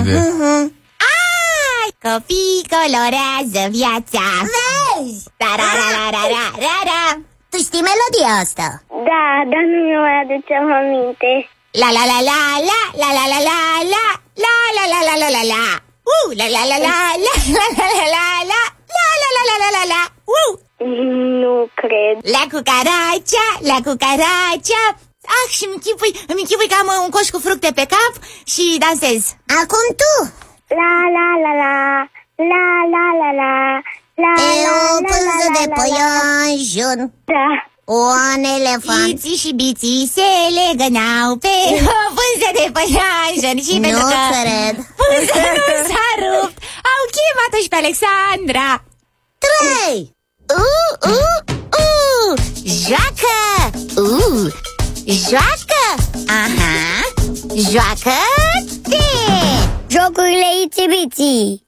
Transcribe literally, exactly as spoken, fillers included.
vede. Ai, copii colorează viața. Vezi? Da-ra-ra-ra-ra-ra-ra. Tu știi melodia asta? Da, dar nu mi-o aduceam aminte. La la la la la la la la la la la la la la la la la uh la la la la la la la la la la la la la la la la uh Nu cred. La cucaracea, la cucaracea. Ah, și îmi închipui, îmi închipui că am un coș cu fructe pe cap și dansez. Acum tu. La la la la la la la la la E la o la pânză la de la la. păianjen, Da. un elefant. Iții și biții se legănau pe o pânză de păianjen. Și Nu pentru că cred. pânza nu s-a rupt, au chemat-o și pe Alexandra. Trei. Uh, uh, uh, joacă! Uh, joacă! Aha! Joacă-te! Jocurile Itsy Bitsy.